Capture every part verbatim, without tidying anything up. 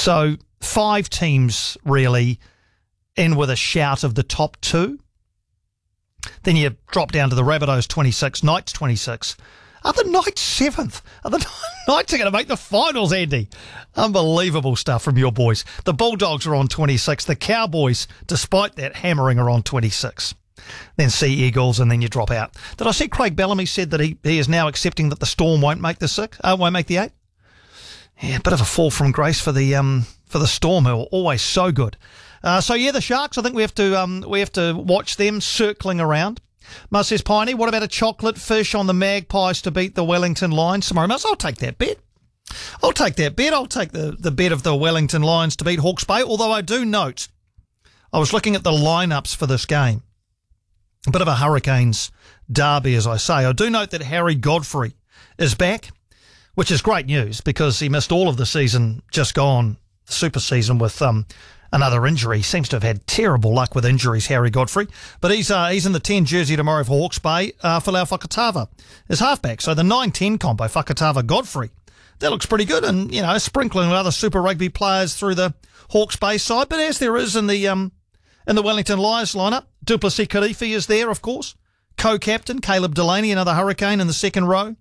So five teams really in with a shout of the top two. Then you drop down to the Rabbitohs twenty-six, Knights twenty-six. Are the Knights seventh? Are the Knights are going to make the finals, Andy? Unbelievable stuff from your boys. The Bulldogs are on twenty-six. The Cowboys, despite that hammering, are on twenty-six. Then Sea Eagles, and then you drop out. Did I see Craig Bellamy said that he, he is now accepting that the Storm won't make the six? Uh, won't make the eight? Yeah, a bit of a fall from grace for the um for the Storm, who are always so good. Uh, so yeah, the Sharks. I think we have to um we have to watch them circling around. Muzz says, Piney, what about a chocolate fish on the Magpies to beat the Wellington Lions tomorrow? Muzz, I'll take that bet. I'll take that bet. I'll take the, the bet of the Wellington Lions to beat Hawke's Bay, although I do note, I was looking at the lineups for this game. A bit of a Hurricanes derby, as I say. I do note that Harry Godfrey is back, which is great news because he missed all of the season just gone, the super season, with um. another injury. He seems to have had terrible luck with injuries, Harry Godfrey. But he's uh, he's in the ten jersey tomorrow for Hawke's Bay. Uh, Folau Fakatava is halfback. So the nine ten combo, Fakatava-Godfrey, that looks pretty good. And, you know, sprinkling other Super Rugby players through the Hawke's Bay side. But as there is in the um in the Wellington Lions lineup, Duplessis Kirifi is there, of course. Co-captain, Caleb Delaney, another Hurricane in the second row.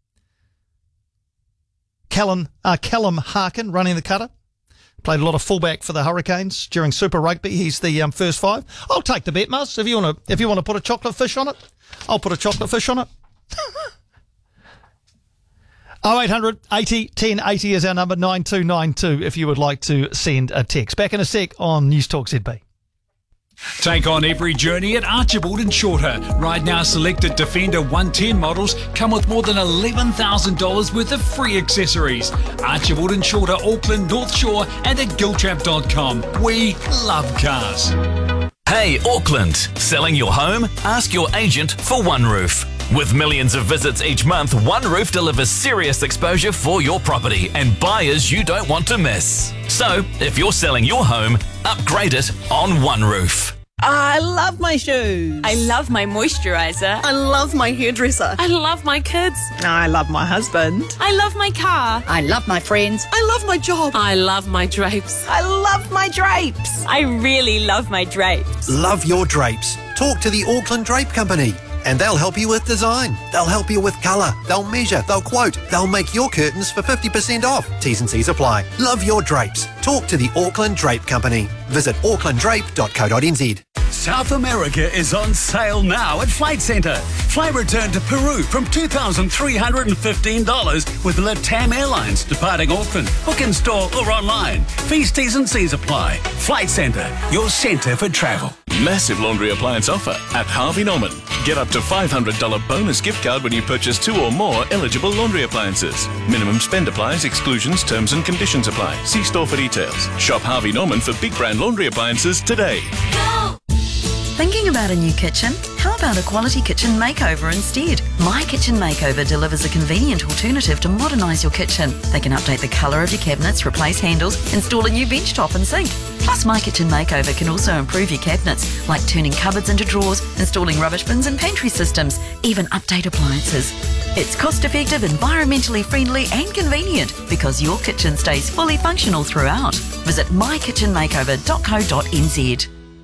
Callum, uh, Callum Harkin running the cutter. Played a lot of fullback for the Hurricanes during Super Rugby. He's the um, first five. I'll take the bet, Muzz. If you want to, if you want to put a chocolate fish on it, I'll put a chocolate fish on it. oh eight hundred eighty ten eighty is our number, nine two nine two, if you would like to send a text. Back in a sec on News Talk Z B. Take on every journey at Archibald and Shorter. Right now, selected Defender one ten models come with more than eleven thousand dollars worth of free accessories. Archibald and Shorter, Auckland, North Shore, and at giltrap dot com. We love cars. Hey, Auckland, selling your home? Ask your agent for One Roof. With millions of visits each month, One Roof delivers serious exposure for your property and buyers you don't want to miss. So, if you're selling your home, upgrade it on One Roof. I love my shoes. I love my moisturiser. I love my hairdresser. I love my kids. I love my husband. I love my car. I love my friends. I love my job. I love my drapes. I love my drapes. I really love my drapes. Love your drapes. Talk to the Auckland Drape Company and they'll help you with design. They'll help you with colour. They'll measure. They'll quote. They'll make your curtains for fifty percent off. T's and C's apply. Love your drapes. Talk to the Auckland Drape Company. Visit auckland drape dot co dot n z. South America is on sale now at Flight Centre. Fly return to Peru from two thousand three hundred fifteen dollars with LATAM Airlines departing Auckland. Book in store or online. Fees, T's and C's apply. Flight Centre, your centre for travel. Massive laundry appliance offer at Harvey Norman. Get up to five hundred dollars bonus gift card when you purchase two or more eligible laundry appliances. Minimum spend applies, exclusions, terms and conditions apply. See store for details. Shop Harvey Norman for big brand laundry appliances today. Go! Thinking about a new kitchen? How about a quality kitchen makeover instead? My Kitchen Makeover delivers a convenient alternative to modernise your kitchen. They can update the colour of your cabinets, replace handles, install a new bench top and sink. Plus, My Kitchen Makeover can also improve your cabinets, like turning cupboards into drawers, installing rubbish bins and pantry systems, even update appliances. It's cost-effective, environmentally friendly and convenient because your kitchen stays fully functional throughout. Visit my kitchen makeover dot co dot n z.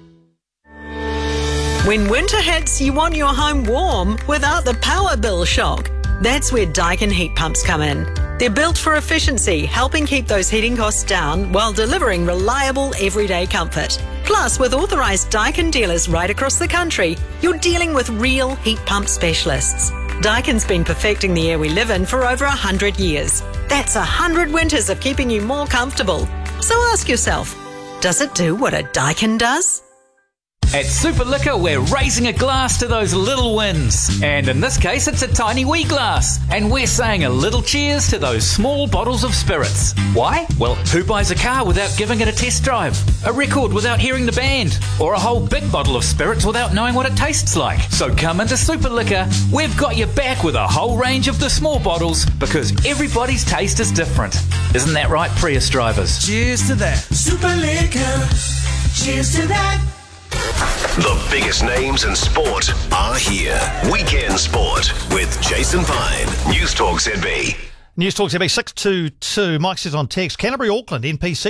When winter hits, you want your home warm without the power bill shock. That's where Daikin heat pumps come in. They're built for efficiency, helping keep those heating costs down while delivering reliable everyday comfort. Plus, with authorised Daikin dealers right across the country, you're dealing with real heat pump specialists. Daikin's been perfecting the air we live in for over one hundred years. That's one hundred winters of keeping you more comfortable. So ask yourself, does it do what a Daikin does? At Super Liquor, we're raising a glass to those little wins. And in this case, it's a tiny wee glass. And we're saying a little cheers to those small bottles of spirits. Why? Well, who buys a car without giving it a test drive? A record without hearing the band? Or a whole big bottle of spirits without knowing what it tastes like? So come into Super Liquor. We've got you back with a whole range of the small bottles because everybody's taste is different. Isn't that right, Prius drivers? Cheers to that. Super Liquor. Cheers to that. The biggest names in sport are here. Weekend Sport with Jason Pine. News Talk Z B. News Talk Z B six two two. Mike says on text, Canterbury, Auckland, N P C.